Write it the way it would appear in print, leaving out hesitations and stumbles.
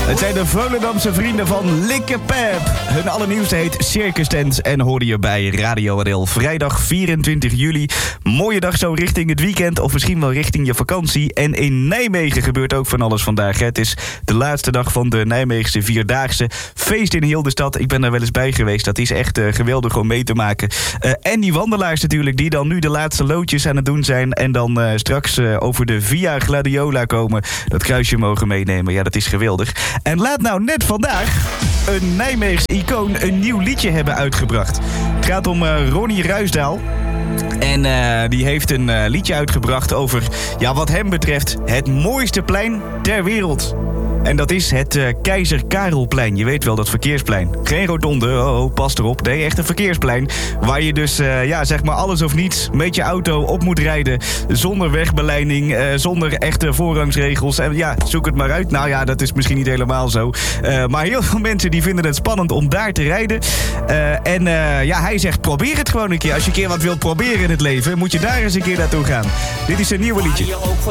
Het zijn de Volendamse vrienden van Likkepep. Hun allernieuwste heet Circus Tent en hoorde je bij Radio RL. Vrijdag 24 juli. Mooie dag zo richting het weekend of misschien wel richting je vakantie. En in Nijmegen gebeurt ook van alles vandaag. Het is de laatste dag van de Nijmeegse Vierdaagse. Feest in heel de stad. Ik ben daar wel eens bij geweest. Dat is echt geweldig om mee te maken. En die wandelaars natuurlijk, die dan nu de laatste loodjes aan het doen zijn. En dan straks over de Via Gladiola komen. Dat kruisje mogen meenemen. Ja, dat is geweldig. En laat nou net vandaag een Nijmeegs icoon een nieuw liedje hebben uitgebracht. Het gaat om Ronnie Ruisdael. En die heeft een liedje uitgebracht over, ja, wat hem betreft, het mooiste plein ter wereld. En dat is het Keizer Karelplein. Je weet wel, dat verkeersplein. Geen rotonde, pas erop. Nee, echt een verkeersplein. Waar je dus, zeg maar alles of niets met je auto op moet rijden. Zonder wegbeleiding, zonder echte voorrangsregels. En ja, zoek het maar uit. Nou ja, dat is misschien niet helemaal zo. Maar heel veel mensen die vinden het spannend om daar te rijden. Hij zegt, probeer het gewoon een keer. Als je een keer wat wilt proberen in het leven, moet je daar eens een keer naartoe gaan. Dit is een nieuwe liedje.